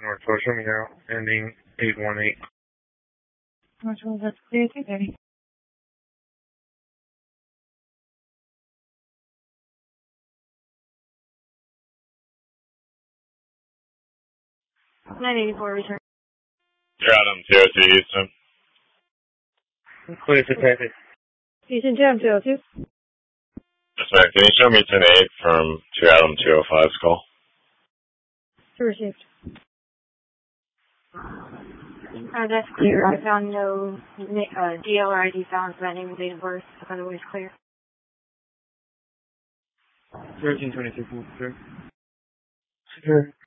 North Social Meow, ending 818. Northwest, that's clear, 230. return. Adam 202 Houston. Clear for taxi. Houston, Jam 202. Yes, ma'am. Can you show me 10-8 from 2 Adam 205's call? Received. That's clear. I found no DL or ID found for that name and date of birth. Otherwise clear. 1326, sir. Sure.